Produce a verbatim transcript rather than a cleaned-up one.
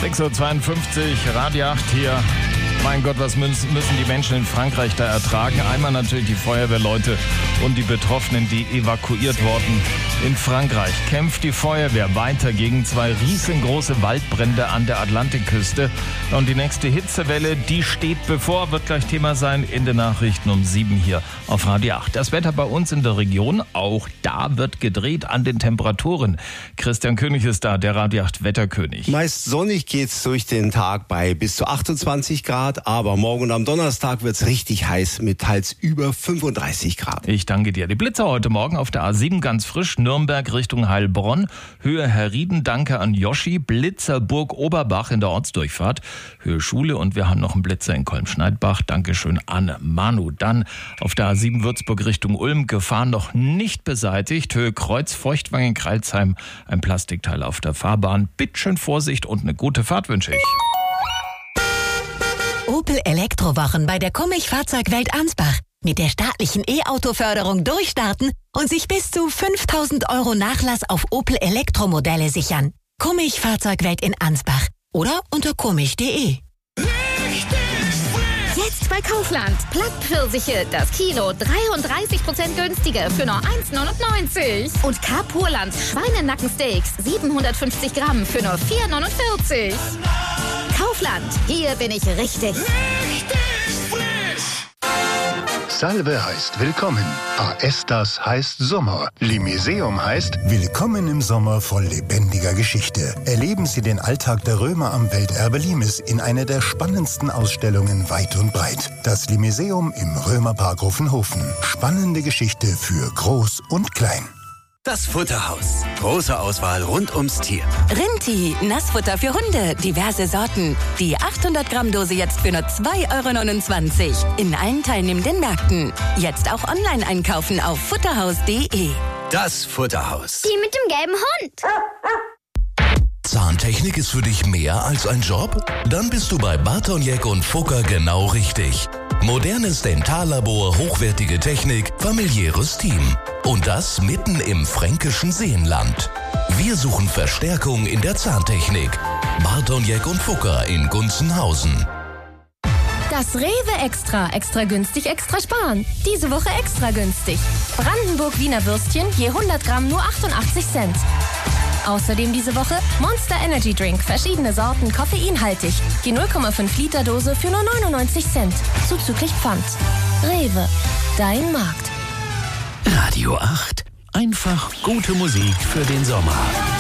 sechs Uhr zweiundfünfzig, Radio acht hier. Mein Gott, was müssen die Menschen in Frankreich da ertragen? Einmal natürlich die Feuerwehrleute und die Betroffenen, die evakuiert wurden. In Frankreich kämpft die Feuerwehr weiter gegen zwei riesengroße Waldbrände an der Atlantikküste. Und die nächste Hitzewelle, die steht bevor, wird gleich Thema sein in den Nachrichten um sieben hier auf Radio acht. Das Wetter bei uns in der Region, auch da wird gedreht an den Temperaturen. Christian König ist da, der Radio acht Wetterkönig. Meist sonnig geht's durch den Tag bei bis zu achtundzwanzig Grad, aber morgen und am Donnerstag wird's richtig heiß mit teils über fünfunddreißig Grad. Ich danke dir. Die Blitzer heute Morgen auf der A sieben ganz frisch, Nürnberg Richtung Heilbronn, Höhe Herrieden, danke an Joschi, Blitzer Burg Oberbach in der Ortsdurchfahrt, Höhe Schule und wir haben noch einen Blitzer in Kolm-Schneidbach, dankeschön an Manu. Dann auf der A sieben Würzburg Richtung Ulm, Gefahr noch nicht beseitigt, Höhe Kreuz, Feuchtwangen, Kreilsheim, ein Plastikteil auf der Fahrbahn, bitteschön Vorsicht und eine gute Fahrt wünsche ich. Opel Elektrowochen bei der Kummich Fahrzeugwelt Ansbach. Mit der staatlichen E-Auto-Förderung durchstarten und sich bis zu fünftausend Euro Nachlass auf Opel Elektromodelle sichern. Kummich Fahrzeugwelt in Ansbach oder unter kummich punkt de. Jetzt bei Kaufland. Plattpfirsiche, das Kilo dreiunddreißig Prozent günstiger für nur eins neunundneunzig. Und K-Purland Schweinenackensteaks siebenhundertfünfzig Gramm für nur vier neunundvierzig. Kaufland, hier bin ich richtig. Richtig frisch. Salve heißt Willkommen. Aestas heißt Sommer. Lymiseum heißt Willkommen im Sommer voll lebendiger Geschichte. Erleben Sie den Alltag der Römer am Welterbe Limes in einer der spannendsten Ausstellungen weit und breit. Das Lymiseum im Römerpark Ruffenhofen. Spannende Geschichte für Groß und Klein. Das Futterhaus. Große Auswahl rund ums Tier. Rinti, Nassfutter für Hunde, diverse Sorten. Die achthundert Gramm Dose jetzt für nur zwei Euro neunundzwanzig. In allen teilnehmenden Märkten. Jetzt auch online einkaufen auf futterhaus punkt de. Das Futterhaus. Die mit dem gelben Hund. Zahntechnik ist für dich mehr als ein Job? Dann bist du bei Bartoniek und Fucker genau richtig. Modernes Dentallabor, hochwertige Technik, familiäres Team. Und das mitten im fränkischen Seenland. Wir suchen Verstärkung in der Zahntechnik. Bartoniek und Fucker in Gunzenhausen. Das Rewe Extra. Extra günstig, extra sparen. Diese Woche extra günstig. Brandenburg Wiener Würstchen je hundert Gramm nur achtundachtzig Cent. Außerdem diese Woche Monster Energy Drink, verschiedene Sorten, koffeinhaltig. Die null Komma fünf Liter Dose für nur neunundneunzig Cent. Zuzüglich Pfand. Rewe. Dein Markt. Radio acht. Einfach gute Musik für den Sommer.